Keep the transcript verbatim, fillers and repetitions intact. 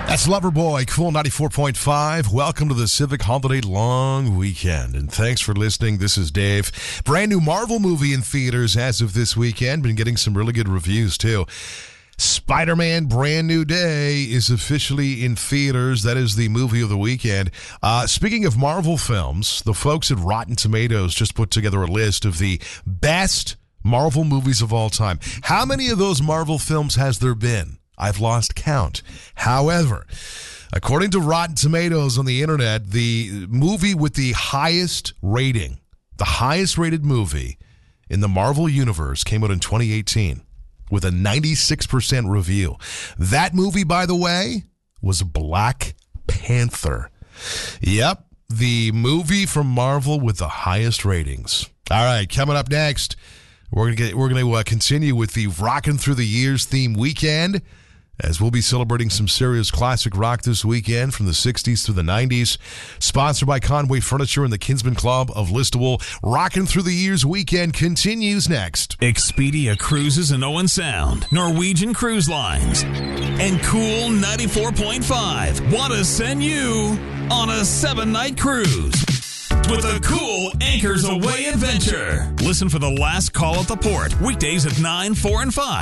That's Loverboy, Cool ninety-four point five. Welcome to the Civic Holiday Long Weekend, and thanks for listening. This is Dave. Brand new Marvel movie in theaters as of this weekend. Been getting some really good reviews, too. Spider-Man Brand New Day is officially in theaters. That is the movie of the weekend. Uh, speaking of Marvel films, the folks at Rotten Tomatoes just put together a list of the best Marvel movies of all time. How many of those Marvel films has there been? I've lost count. However, according to Rotten Tomatoes on the internet, the movie with the highest rating, the highest rated movie in the Marvel Universe came out in twenty eighteen with a ninety-six percent review. That movie, by the way, was Black Panther. Yep, the movie from Marvel with the highest ratings. All right, coming up next, we're gonna get we're gonna uh, continue with the Rockin' Through the Years theme weekend, as we'll be celebrating some serious classic rock this weekend from the sixties through the nineties. Sponsored by Conway Furniture and the Kinsman Club of Listowel. Rockin' Through the Years weekend continues next. Expedia Cruises and Owen Sound, Norwegian Cruise Lines, and Cool ninety-four point five want to send you on a seven-night cruise with a cool Anchors Away adventure. Listen for the last call at the port, weekdays at nine, four, and five.